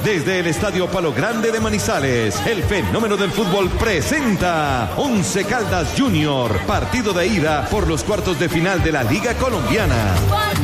Desde el Estadio Palo Grande de Manizales, el fenómeno del fútbol presenta Once Caldas Junior, partido de ida por los cuartos de final de la Liga Colombiana.